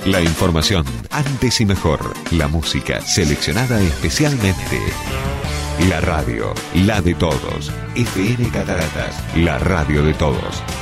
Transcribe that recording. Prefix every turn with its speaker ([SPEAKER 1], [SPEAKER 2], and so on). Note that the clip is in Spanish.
[SPEAKER 1] La información antes y mejor. La música seleccionada especialmente. La radio, la de todos. FM Cataratas, la radio de todos.